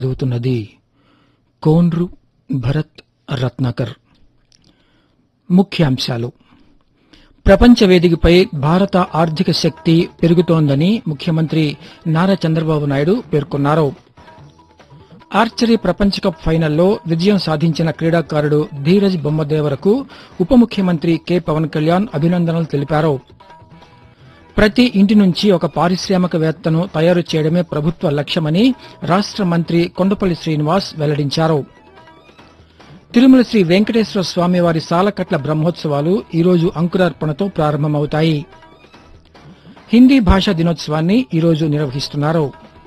చదువుతున్నది కోన్రు భరత్ రత్నాకర్. ముఖ్యాంశాలు. ప్రపంచ వేదికపై భారత ఆర్థిక శక్తి పెరుగుతోందని ముఖ్యమంత్రి నారా చంద్రబాబు నాయుడు పేర్కొన్నారు. ఆర్చరీ ప్రపంచ కప్ ఫైనల్లో విజయం సాధించిన క్రీడాకారుడు ధీరజ్ బొమ్మదేవరకు ఉప ముఖ్యమంత్రి కె పవన్ కళ్యాణ్ అభినందనలు తెలిపారు. ప్రతి ఇంటి నుంచి ఒక పారిశ్రామికవేత్తను తయారు చేయడమే ప్రభుత్వ లక్ష్యమని రాష్ట మంత్రి కొండపల్లి శ్రీనివాస్ వెల్లడించారు. తిరుమల శ్రీ వెంకటేశ్వర స్వామివారి సాలకట్ల బ్రహ్మోత్సవాలు ఈరోజు అంకురార్పణతో ప్రారంభమవుతాయి. హిందీ భాషా దినోత్సవాన్ని ఈరోజు నిర్వహిస్తున్నారు.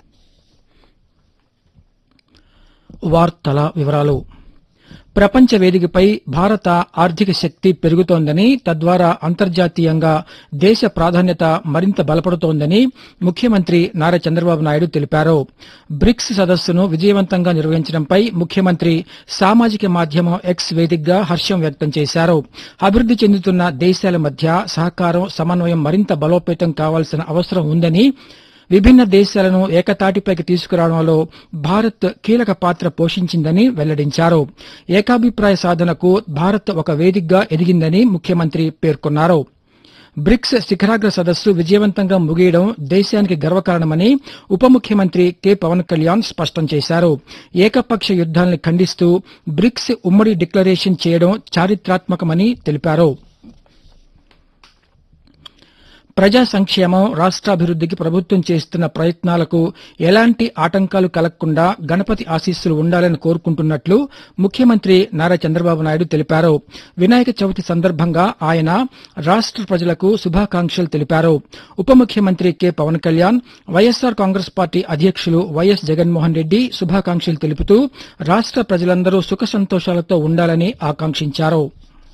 వార్తల వివరాలు. ప్రపంచ వేదికపై భారత ఆర్థిక శక్తి పెరుగుతోందని, తద్వారా అంతర్జాతీయంగా దేశ ప్రాధాన్యత మరింత బలపడుతోందని ముఖ్యమంత్రి నారా చంద్రబాబు నాయుడు తెలిపారు. బ్రిక్స్ సదస్సును విజయవంతంగా నిర్వహించడంపై ముఖ్యమంత్రి సామాజిక మాధ్యమం ఎక్స్ వేదికగా హర్షం వ్యక్తం చేశారు. అభివృద్ది చెందుతున్న దేశాల మధ్య సహకారం, సమన్వయం మరింత బలోపేతం కావాల్సిన అవసరం ఉందని, విభిన్న దేశాలను ఏకతాటిపైకి తీసుకురావడంలో భారత్ కీలక పాత్ర పోషించిందని వెల్లడించారు. ఏకాభిప్రాయ సాధనకు భారత్ ఒక వేదికగా ఎదిగిందని ముఖ్యమంత్రి పేర్కొన్నారు. బ్రిక్స్ శిఖరాగ్ర సదస్సు విజయవంతంగా ముగియడం దేశానికి గర్వకారణమని ఉప ముఖ్యమంత్రి కె పవన్ కళ్యాణ్ స్పష్టం చేశారు. ఏకపక్ష యుద్దాలను ఖండిస్తూ బ్రిక్స్ ఉమ్మడి డిక్లరేషన్ చేయడం చారిత్రాత్మకమని తెలిపారు. ప్రజా సంక్షేమం, రాష్ట్రాభివృద్దికి ప్రభుత్వం చేస్తున్న ప్రయత్నాలకు ఎలాంటి ఆటంకాలు కలగకుండా గణపతి ఆశీస్సులు ఉండాలని కోరుకుంటున్నట్లు ముఖ్యమంత్రి నారా చంద్రబాబు నాయుడు తెలిపారు. వినాయక చవితి సందర్భంగా ఆయన రాష్ట ప్రజలకు శుభాకాంక్షలు తెలిపారు. ఉప ముఖ్యమంత్రి కె పవన్ కళ్యాణ్, వైఎస్సార్ కాంగ్రెస్ పార్టీ అధ్యక్షులు వైఎస్ జగన్మోహన్ రెడ్డి శుభాకాంక్షలు తెలుపుతూ రాష్ట ప్రజలందరూ సుఖ సంతోషాలతో ఉండాలని ఆకాంక్షించారు.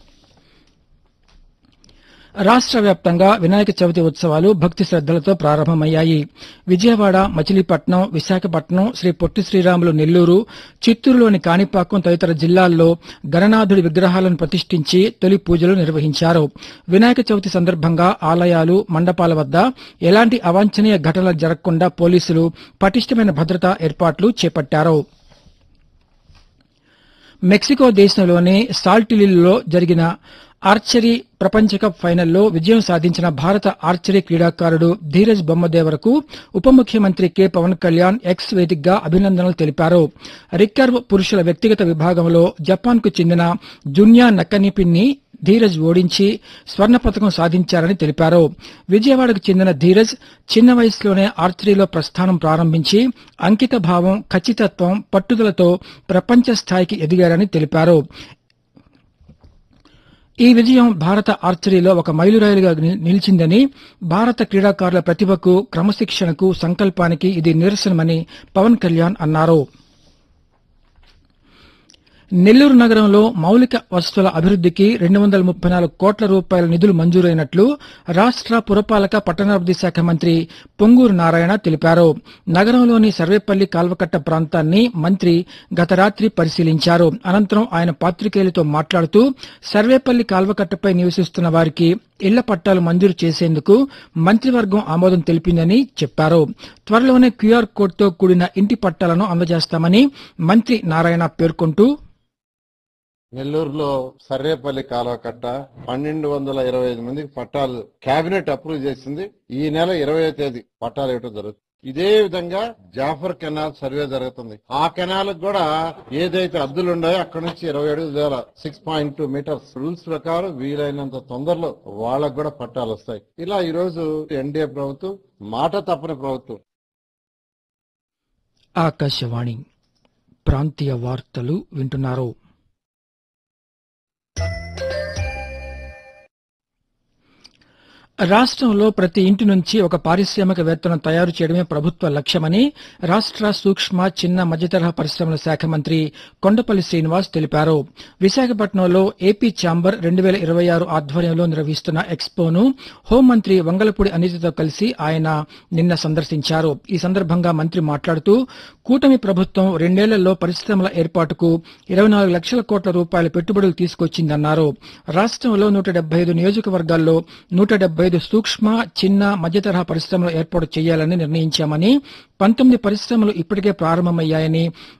రాష్ట వ్యాప్తంగా వినాయక చవితి ఉత్సవాలు భక్తి శ్రద్దలతో ప్రారంభమయ్యాయి. విజయవాడ, మచిలీపట్నం, విశాఖపట్నం, శ్రీ పొట్టి శ్రీరాములు నెల్లూరు, చిత్తూరులోని కాణిపాకం తదితర జిల్లాల్లో గణనాథుడి విగ్రహాలను ప్రతిష్ఠించి తొలి పూజలు నిర్వహించారు. వినాయక చవితి సందర్భంగా ఆలయాలు, మండపాల వద్ద ఎలాంటి అవాంఛనీయ ఘటనలు జరగకుండా పోలీసులు పటిష్టమైన భద్రతా ఏర్పాట్లు చేపట్టారు. మెక్సికో దేశంలోని సాల్టిలిల్లో జరిగిన ఆర్చరీ ప్రపంచ కప్ ఫైనల్లో విజయం సాధించిన భారత ఆర్చరీ క్రీడాకారుడు ధీరజ్ బొమ్మదేవరకు ఉప ముఖ్యమంత్రి కె పవన్ కళ్యాణ్ ఎక్స్ వేదికగా అభినందనలు తెలిపారు. రికర్వ్ పురుషుల వ్యక్తిగత విభాగంలో జపాన్కు చెందిన జున్యా నకనిపిన్ని ధీరజ్ ఓడించి స్వర్ణ పతకం సాధించారని తెలిపారు. విజయవాడకు చెందిన ధీరజ్ చిన్న వయసులోనే ఆర్చరీలో ప్రస్థానం ప్రారంభించి అంకిత భావం, ఖచ్చితత్వం, పట్టుదలతో ప్రపంచ స్థాయికి ఎదిగారని తెలిపారు. ఈ విజయం భారత ఆర్చరీలో ఒక మైలురాయిలుగా నిలిచిందని, భారత క్రీడాకారుల ప్రతిభకు, క్రమశిక్షణకు, సంకల్పానికి ఇది నిరసనమని పవన్ కళ్యాణ్ అన్నారు. నెల్లూరు నగరంలో మౌలిక వసతుల అభివృద్దికి 234 కోట్ల రూపాయల నిధులు మంజూరైనట్లు రాష్ట పురపాలక పట్టణాభివృద్ది శాఖ మంత్రి పొంగూరు నారాయణ తెలిపారు. నగరంలోని సర్వేపల్లి కాల్వకట్ట ప్రాంతాన్ని మంత్రి గత రాత్రి పరిశీలించారు. అనంతరం ఆయన పాత్రికేయులతో మాట్లాడుతూ సర్వేపల్లి కాల్వకట్టపై నివసిస్తున్న వారికి ఇళ్ల పట్టాలు మంజూరు చేసేందుకు మంత్రివర్గం ఆమోదం తెలిపిందని చెప్పారు. త్వరలోనే క్యూఆర్ కోడ్తో కూడిన ఇంటి పట్టాలను అందజేస్తామని మంత్రి నారాయణ పేర్కొంటూ, నెల్లూరులో సర్వేపల్లి కాలువ కట్ట 1225 మందికి పట్టాలు కేబినెట్ అప్రూవ్ చేసింది. ఈ నెల 20వ తేదీ పట్టాలు ఇవ్వడం జరుగుతుంది. ఇదే విధంగా జాఫర్ కెనాల్ సర్వే జరుగుతుంది. ఆ కెనాల్ కూడా ఏదైతే అద్దులు ఉన్నాయో అక్కడ నుంచి 20 అడుగుల దూరం 6.2 మీటర్స్ రూల్స్ ప్రకారం వీలైనంత తొందరలో వాళ్ళకు కూడా పట్టాలు వస్తాయి. ఇలా ఈ రోజు ఎన్డీఏ ప్రభుత్వం మాట తప్పని ప్రభుత్వం. ఆకాశవాణి ప్రాంతీయ వార్తలు వింటున్నారు. రాష్ట్రంలో ప్రతి ఇంటి నుంచి ఒక పారిశ్రామికవేత్తను తయారు చేయడమే ప్రభుత్వ లక్ష్యమని రాష్ట్ర సూక్ష్మ, చిన్న, మధ్యతరహా పరిశ్రమల శాఖ మంత్రి కొండపల్లి శ్రీనివాస్ తెలిపారు. విశాఖపట్నంలో ఏపీ ఛాంబర్ 2026 ఆధ్వర్యంలో నిర్వహిస్తున్న ఎక్స్పోను హోంమంత్రి వంగలపూడి అనితతో కలిసి ఆయన నిన్న సందర్శించారు. ఈ సందర్భంగా మంత్రి మాట్లాడుతూ కూటమి ప్రభుత్వం 2 ఏళ్లలో పరిశ్రమల ఏర్పాటుకు 24 లక్షల కోట్ల రూపాయల పెట్టుబడులు తీసుకొచ్చిందన్నారు. రాష్ట్రంలో 175 నియోజకవర్గాల్లో 175 35 సూక్ష్మ చిన్న మధ్యతరహా పరిశ్రమలు ఏర్పాటు చేయాలని నిర్ణయించామని 19 పరిశ్రమలు ఇప్పటికే ప్రారంభమయ్యాయని